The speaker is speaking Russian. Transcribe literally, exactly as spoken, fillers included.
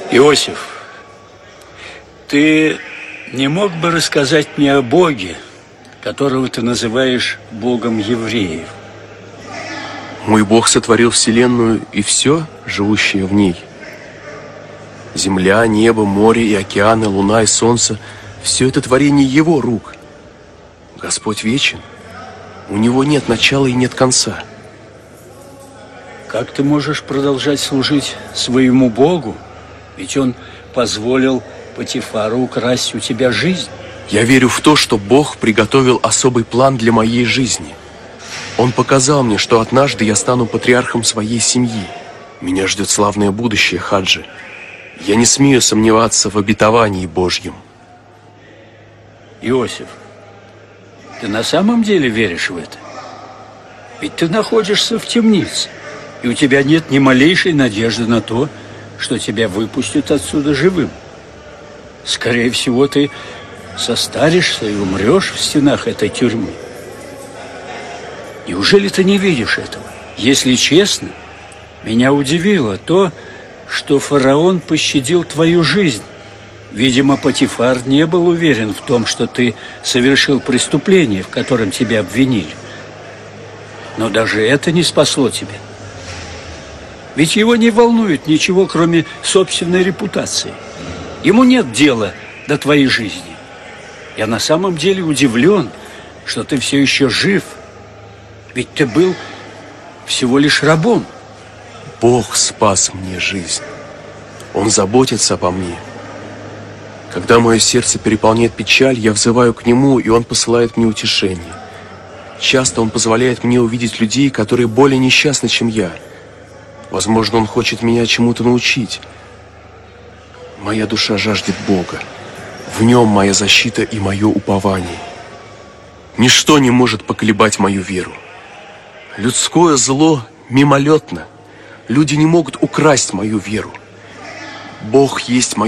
Иосиф, ты не мог бы рассказать мне о Боге, которого ты называешь Богом евреев? Мой Бог сотворил вселенную и все, живущее в ней. Земля, небо, море и океаны, луна и солнце – все это творение Его рук. Господь вечен. У Него нет начала и нет конца. Как ты можешь продолжать служить своему Богу? Ведь Он позволил Потифару украсть у тебя жизнь. Я верю в то, что Бог приготовил особый план для моей жизни. Он показал мне, что однажды я стану патриархом своей семьи. Меня ждет славное будущее, Хаджи. Я не смею сомневаться в обетовании Божьем. Иосиф, ты на самом деле веришь в это? Ведь ты находишься в темнице, и у тебя нет ни малейшей надежды на то, что тебя выпустят отсюда живым. Скорее всего, ты состаришься и умрешь в стенах этой тюрьмы. Неужели ты не видишь этого? Если честно, меня удивило то, что фараон пощадил твою жизнь. Видимо, Потифар не был уверен в том, что ты совершил преступление, в котором тебя обвинили. Но даже это не спасло тебя. Ведь его не волнует ничего, кроме собственной репутации. Ему нет дела до твоей жизни. Я на самом деле удивлен, что ты все еще жив. Ведь ты был всего лишь рабом. Бог спас мне жизнь. Он заботится обо мне. Когда мое сердце переполняет печаль, я взываю к Нему, и Он посылает мне утешение. Часто Он позволяет мне увидеть людей, которые более несчастны, чем я. Возможно, Он хочет меня чему-то научить. Моя душа жаждет Бога. В Нем моя защита и мое упование. Ничто не может поколебать мою веру. Людское зло мимолетно. Люди не могут украсть мою веру. Бог есть мое